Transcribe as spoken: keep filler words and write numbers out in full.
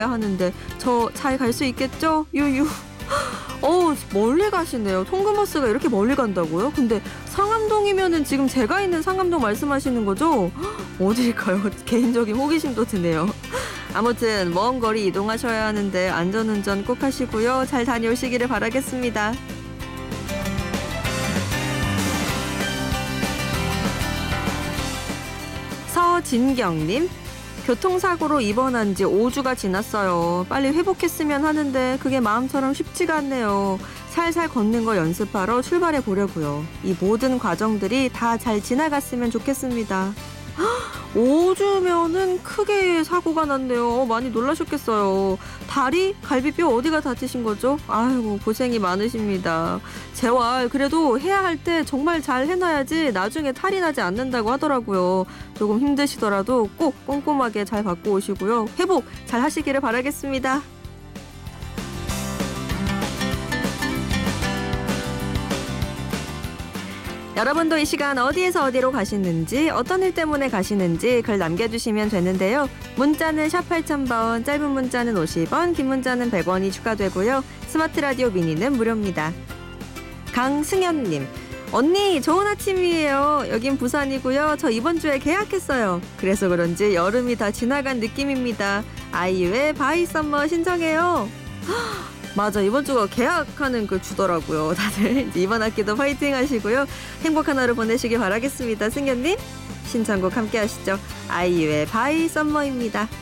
하는데 저 잘 갈 수 있겠죠? 유유. 어우, 멀리 가시네요. 통근버스가 이렇게 멀리 간다고요? 근데 상암동이면은 지금 제가 있는 상암동 말씀하시는 거죠? 어딜까요? 개인적인 호기심도 드네요. 아무튼 먼 거리 이동하셔야 하는데 안전운전 꼭 하시고요. 잘 다녀오시기를 바라겠습니다. 서진경님, 교통사고로 입원한 지 오 주가 지났어요. 빨리 회복했으면 하는데 그게 마음처럼 쉽지가 않네요. 살살 걷는 거 연습하러 출발해 보려고요. 이 모든 과정들이 다 잘 지나갔으면 좋겠습니다. 오 주면은 크게 사고가 났네요. 많이 놀라셨겠어요. 다리, 갈비뼈 어디가 다치신 거죠? 아이고, 고생이 많으십니다. 재활 그래도 해야 할 때 정말 잘 해놔야지 나중에 탈이 나지 않는다고 하더라고요. 조금 힘드시더라도 꼭 꼼꼼하게 잘 받고 오시고요. 회복 잘 하시기를 바라겠습니다. 여러분도 이 시간 어디에서 어디로 가시는지, 어떤 일 때문에 가시는지 글 남겨주시면 되는데요. 문자는 샵 팔천 번, 짧은 문자는 오십 원, 긴 문자는 백 원이 추가되고요. 스마트 라디오 미니는 무료입니다. 강승현님, 언니 좋은 아침이에요. 여긴 부산이고요. 저 이번 주에 계약했어요. 그래서 그런지 여름이 다 지나간 느낌입니다. 아이유의 바이 썸머 신청해요. 맞아, 이번 주가 계약하는 그 주더라고요. 다들 이제 이번 학기도 파이팅 하시고요. 행복한 하루 보내시길 바라겠습니다. 승현님 신청곡 함께 하시죠. 아이유의 바이 썸머입니다.